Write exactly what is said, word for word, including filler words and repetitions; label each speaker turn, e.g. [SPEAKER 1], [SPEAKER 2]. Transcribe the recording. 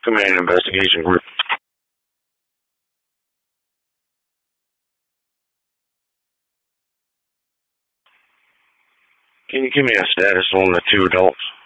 [SPEAKER 1] Command Investigation Group. Can you give me a status on the two adults?